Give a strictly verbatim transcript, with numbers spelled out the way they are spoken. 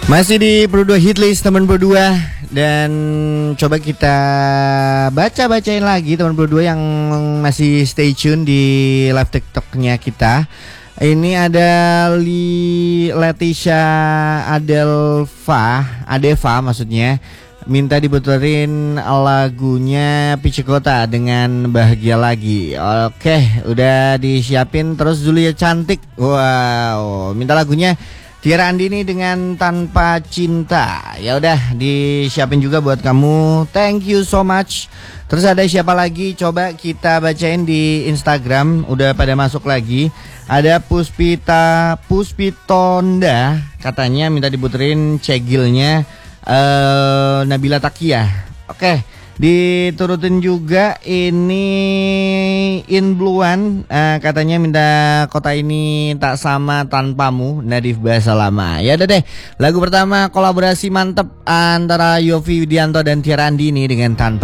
Masih di Pro dua Hitlist teman Pro dua. Dan coba kita baca-bacain lagi teman Pro dua yang masih stay tune di live TikToknya kita. Ini ada Li Leticia Adelva Adeva maksudnya, minta diputerin lagunya Picikota dengan Bahagia Lagi. Oke, udah disiapin. Terus Zulia Cantik, wow, minta lagunya Tiara Andini dengan Tanpa Cinta. Ya udah disiapin juga buat kamu. Thank you so much. Terus ada siapa lagi? Coba kita bacain di Instagram. Udah pada masuk lagi. Ada Puspita Puspitonda, katanya minta diputerin cegilnya uh, Nabila Takia. Oke, diturutin juga ini Inbluan, uh, katanya minta Kota Ini Tak Sama Tanpamu, Nadif Bahasa Lama. Ya udah deh, lagu pertama kolaborasi mantep antara Yovie Widianto dan Tiara Andini dengan Tanpa